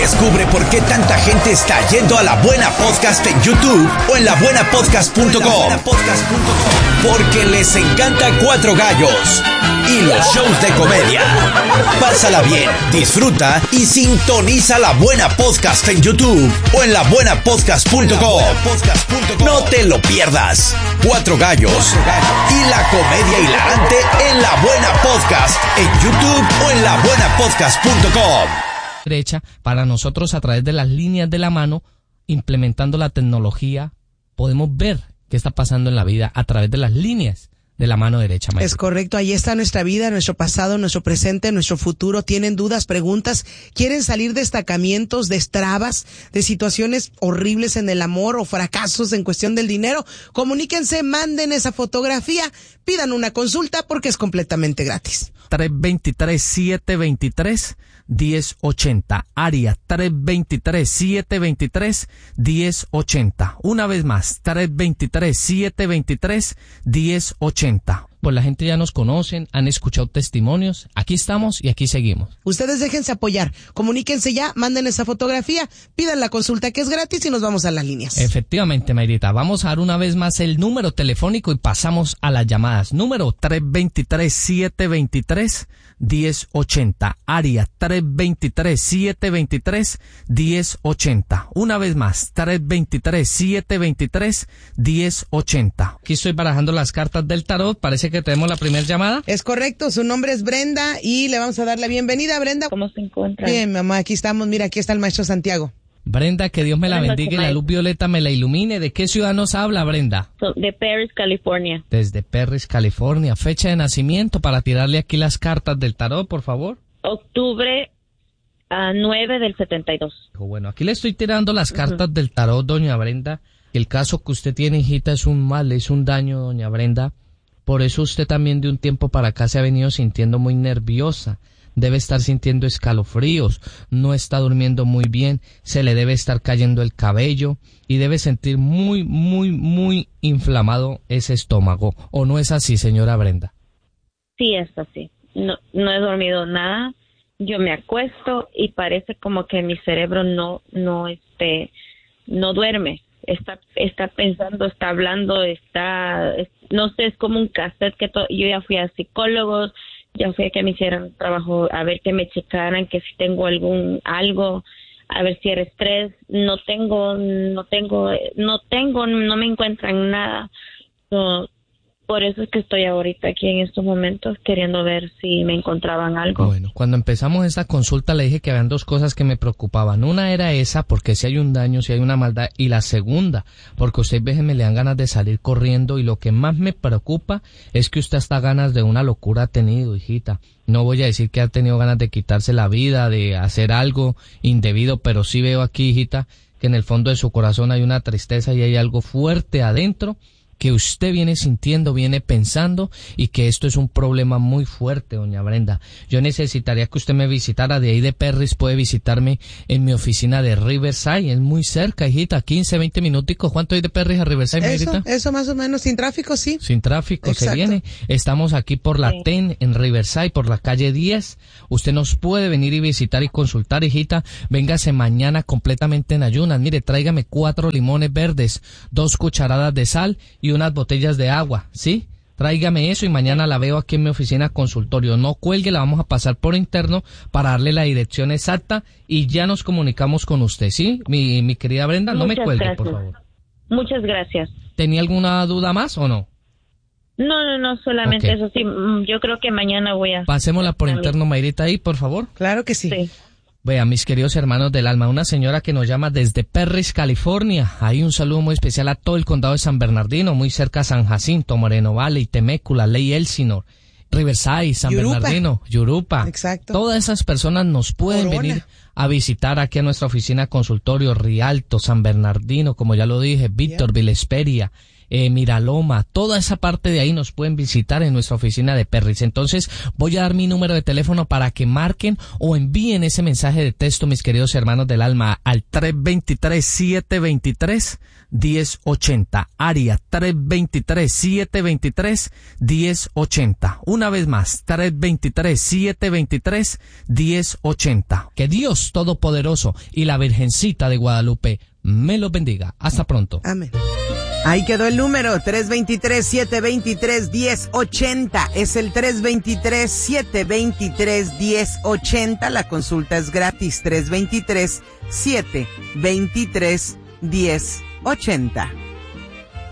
Descubre por qué tanta gente está yendo a La Buena Podcast en YouTube o en labuenapodcast.com. Porque les encanta Cuatro Gallos y los shows de comedia. Pásala bien, disfruta y sintoniza La Buena Podcast en YouTube o en labuenapodcast.com. No te lo pierdas. Cuatro Gallos y la comedia hilarante en La Buena Podcast en YouTube o en labuenapodcast.com. Derecha, para nosotros a través de las líneas de la mano, implementando la tecnología, podemos ver qué está pasando en la vida a través de las líneas de la mano derecha, maestro. Es correcto, ahí está nuestra vida, nuestro pasado, nuestro presente, nuestro futuro. ¿Tienen dudas, preguntas? ¿Quieren salir de estancamientos, de trabas, de situaciones horribles en el amor o fracasos en cuestión del dinero? Comuníquense, manden esa fotografía, pidan una consulta porque es completamente gratis. 323-723-1080, área 323-723-1080. Una vez más, 323-723-1080. Pues la gente ya nos conocen, han escuchado testimonios, aquí estamos y aquí seguimos. Ustedes déjense apoyar, comuníquense ya, manden esa fotografía, pidan la consulta que es gratis y nos vamos a las líneas. Efectivamente, Mayrita, vamos a dar una vez más el número telefónico y pasamos a las llamadas. Número 323-723-1080, área 323-723-1080. Una vez más, 323-723-1080. Aquí estoy barajando las cartas del tarot, parece que tenemos la primera llamada. Es correcto, su nombre es Brenda y le vamos a dar la bienvenida. Brenda, ¿cómo se encuentra? Bien, mamá, aquí estamos, mira, aquí está el maestro Santiago. Brenda, que Dios me la bendiga y la luz violeta me la ilumine. ¿De qué ciudad nos habla, Brenda? De Perris, California. Desde Perris, California. Fecha de nacimiento para tirarle aquí las cartas del tarot, por favor. Octubre 9 del 72. Bueno, aquí le estoy tirando las cartas del tarot, doña Brenda. El caso que usted tiene, hijita, es un mal, es un daño, doña Brenda. Por eso usted también de un tiempo para acá se ha venido sintiendo muy nerviosa. Debe estar sintiendo escalofríos, no está durmiendo muy bien, se le debe estar cayendo el cabello y debe sentir muy inflamado ese estómago. ¿O no es así, señora Brenda? Sí, es así. No he dormido nada. Yo me acuesto y parece como que mi cerebro no duerme. Está pensando, está hablando, no sé, es como un cassette que yo ya fui a psicólogos, ya fui a que me hicieran trabajo, a ver que me checaran que si tengo algo, a ver si era estrés. No me encuentran nada. Por eso es que estoy ahorita aquí en estos momentos queriendo ver si me encontraban algo. Bueno, cuando empezamos esta consulta le dije que habían dos cosas que me preocupaban. Una era esa, porque si hay un daño, si hay una maldad. Y la segunda, porque usted veces me le dan ganas de salir corriendo. Y lo que más me preocupa es que usted hasta ganas de una locura ha tenido, hijita. No voy a decir que ha tenido ganas de quitarse la vida, de hacer algo indebido, pero sí veo aquí, hijita, que en el fondo de su corazón hay una tristeza y hay algo fuerte adentro que usted viene sintiendo, viene pensando, y que esto es un problema muy fuerte, doña Brenda. Yo necesitaría que usted me visitara. De ahí de Perris puede visitarme en mi oficina de Riverside, es muy cerca, hijita, 15, 20 minuticos. ¿Cuánto hay de Perris a Riverside, hijita? Eso más o menos, sin tráfico, sí. Sin tráfico. Exacto. Se viene. Estamos aquí por la 10 en Riverside, por la calle 10. Usted nos puede venir y visitar y consultar, hijita. Véngase mañana completamente en ayunas. Mire, tráigame 4 limones verdes, 2 cucharadas de sal y unas botellas de agua, ¿sí? Tráigame eso y mañana la veo aquí en mi oficina consultorio. No cuelgue, la vamos a pasar por interno para darle la dirección exacta y ya nos comunicamos con usted, ¿sí? Mi querida Brenda, no me cuelgue, gracias. Por favor. Muchas gracias. ¿Tenía alguna duda más o no? No, solamente okay. Eso sí, yo creo que mañana voy a... Pasémosla por interno, Mayrita, ahí, por favor. Claro que sí. Sí. Vea, mis queridos hermanos del alma, una señora que nos llama desde Perris, California. Hay un saludo muy especial a todo el condado de San Bernardino, muy cerca a San Jacinto, Moreno Valley, Temécula, Ley Elsinore, Riverside, San Bernardino, Yurupa. Exacto. Todas esas personas nos pueden venir a visitar aquí a nuestra oficina consultorio, Rialto, San Bernardino, como ya lo dije, Victorville, Hesperia, Miraloma, toda esa parte de ahí nos pueden visitar en nuestra oficina de Perris. Entonces voy a dar mi número de teléfono para que marquen o envíen ese mensaje de texto, mis queridos hermanos del alma, al 323-723-1080, área 323-723-1080. Una vez más, 323-723-1080. Que Dios Todopoderoso y la Virgencita de Guadalupe me los bendiga. Hasta pronto. Amén. Ahí quedó el número, 323-723-1080. Es el 323-723-1080. La consulta es gratis, 323-723-1080.